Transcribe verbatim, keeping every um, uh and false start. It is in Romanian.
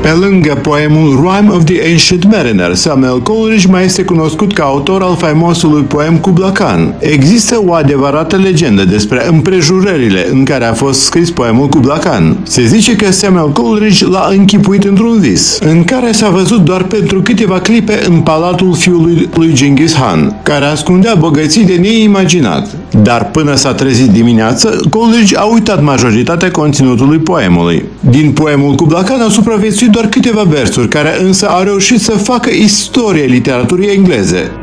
Pe lângă poemul Rime of the Ancient Mariner, Samuel Coleridge mai este cunoscut ca autor al faimosului poem Kubla Khan. Există o adevărată legendă despre împrejurările în care a fost scris poemul Kubla Khan. Se zice că Samuel Coleridge l-a închipuit într-un vis, în care s-a văzut doar pentru câteva clipe în palatul fiului lui Genghis Khan, care ascundea bogății de neimaginat. Dar până s-a trezit dimineață, Coleridge a uitat majoritatea conținutului poemului. Din poemul Kubla Khan au supraviețuit doar câteva versuri, care însă au reușit să facă istorie literaturii engleze.